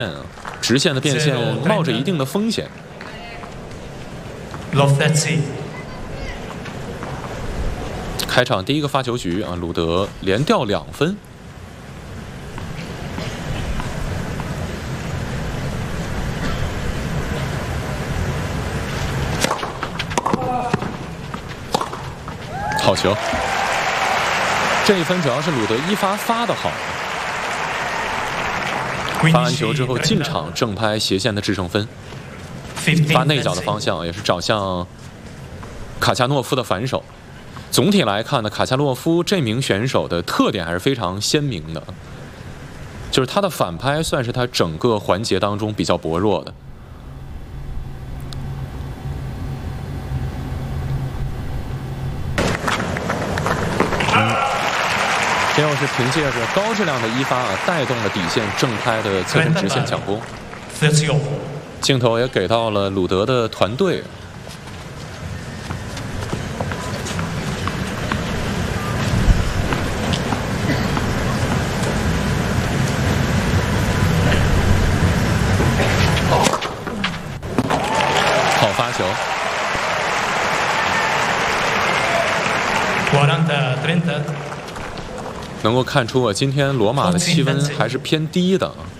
直线的变现冒着一定的风险。开场第一个发球局啊，鲁德连掉2分。好球！这一分主要是鲁德一发得好。 发完球之后进场正拍斜线的制胜分，发内角的方向也是找向卡恰诺夫的反手。总体来看呢，卡恰诺夫这名选手的特点还是非常鲜明的，就是他的反拍算是他整个环节当中比较薄弱的。这又是凭借着高质量的一发啊，带动了底线正拍的侧身直线抢攻。镜头也给到了鲁德的团队。好发球。 能够看出啊，今天罗马的气温还是偏低的。